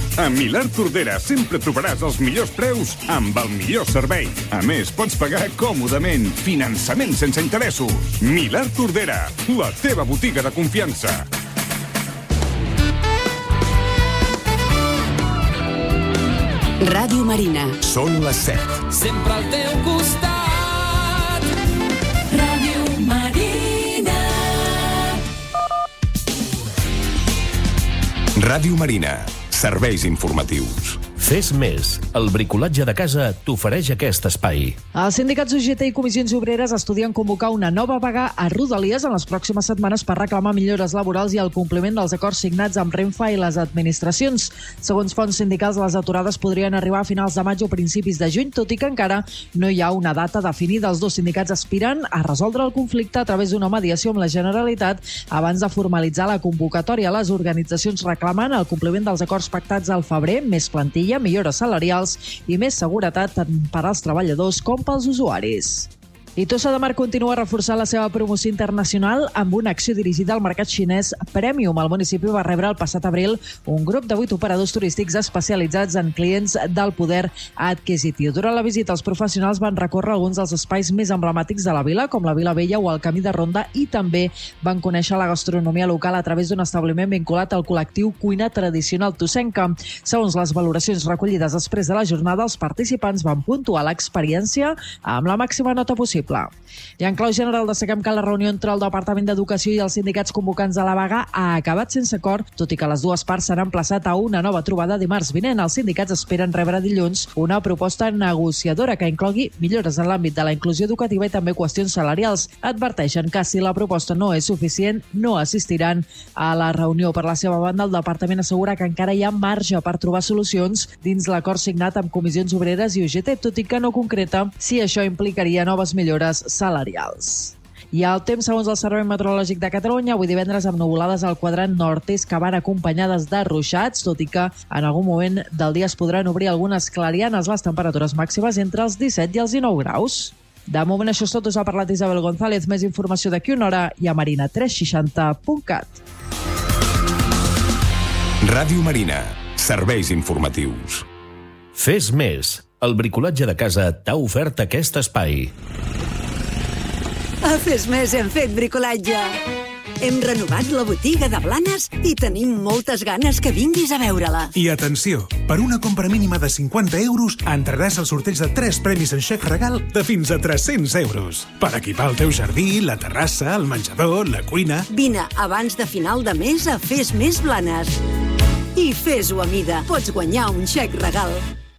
A Milà Tordera sempre trobaràs els millors preus amb el millor servei. A més, pots pagar còmodament. Finançament sense interessos. Milà Tordera, la teva botiga de confiança. Ràdio Marina. Són les 7. Sempre al teu costat. Ràdio Marina. Ràdio Marina. Serveis informatius. Fes més. El bricolatge de casa t'ofereix aquest espai. Els sindicats UGT i comissions obreres estudien convocar una nova vaga a Rodalies en les pròximes setmanes per reclamar millores laborals i el compliment dels acords signats amb Renfe i les administracions. Segons fonts sindicals, les aturades podrien arribar a finals de maig o principis de juny, tot i que encara no hi ha una data definida. Els dos sindicats aspiren a resoldre el conflicte a través d'una mediació amb la Generalitat abans de formalitzar la convocatòria. Les organitzacions reclamen el compliment dels acords pactats al febrer, més plantilla, millores salarials i més seguretat tant per als treballadors com pels usuaris. I Tossa de Mar continua reforçant la seva promoció internacional amb una acció dirigida al mercat xinès Premium. El municipi va rebre el passat abril un grup de 8 operadors turístics especialitzats en clients del poder adquisitiu. Durant la visita, els professionals van recórrer alguns dels espais més emblemàtics de la vila, com la Vila Vella o el Camí de Ronda, i també van conèixer la gastronomia local a través d'un establiment vinculat al col·lectiu Cuina Tradicional Tossenca. Segons les valoracions recollides després de la jornada, els participants van puntuar l'experiència amb la màxima nota possible. I en clau general destaquem que la reunió entre el Departament d'Educació i els sindicats convocants a la vaga ha acabat sense acord, tot i que les dues parts s'han emplaçat a una nova trobada dimarts vinent. Els sindicats esperen rebre dilluns una proposta negociadora que inclogui millores en l'àmbit de la inclusió educativa i també qüestions salarials. Adverteixen que si la proposta no és suficient, no assistiran a la reunió. Per la seva banda, el departament assegura que encara hi ha marge per trobar solucions dins l'acord signat amb comissions obreres i UGT, tot i que no concreta si això implicaria noves millores salarials. I el temps, segons el Servei Meteorològic de Catalunya, avui divendres amb nuvolades al quadrant nord-est que van acompanyades de ruixats, tot i que en algun moment del dia es podran obrir algunes clarianes. Les temperatures màximes entre els 17 i els 19 graus. De moment això és tot. Us ha parlat Isabel González. Més informació d'aquí una hora i a marina360.cat. Ràdio Marina. Serveis informatius. Fes més. El bricolatge de casa t'ha ofert aquest espai. A Fes Més hem fet bricolatge. Hem renovat la botiga de Blanes i tenim moltes ganes que vinguis a veure-la. I atenció, per una compra mínima de 50 euros entraràs al sorteig de 3 premis en xec regal de fins a 300 euros. Per equipar el teu jardí, la terrassa, el menjador, la cuina... Vine abans de final de mes a Fes Més Blanes. I fes-ho a mida. Pots guanyar un xec regal.